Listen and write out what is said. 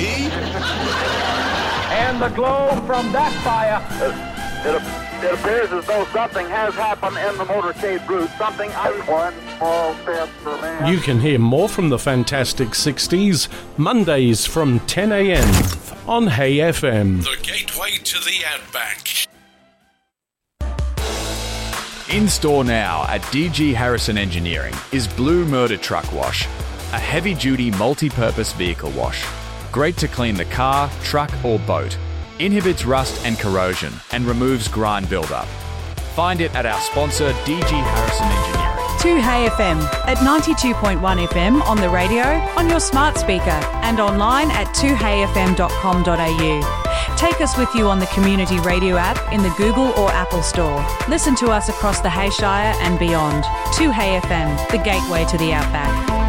me? And the glow from that fire. It appears as though something has happened in the motorcade route. Something one small step for man. You can hear more from the Fantastic 60s, Mondays from 10 a.m. on Hay FM. The gateway to the Outback. In store now at DG Harrison Engineering is Blue Murder Truck Wash, a heavy-duty multi-purpose vehicle wash. Great to clean the car, truck or boat. Inhibits rust and corrosion and removes grind buildup. Find it at our sponsor DG Harrison Engineering. 2Hay FM at 92.1 FM on the radio, on your smart speaker and online at 2hayfm.com.au. Take us with you on the Community Radio app in the Google or Apple Store. Listen to us across the Hayshire and beyond. 2Hay FM, the gateway to the Outback.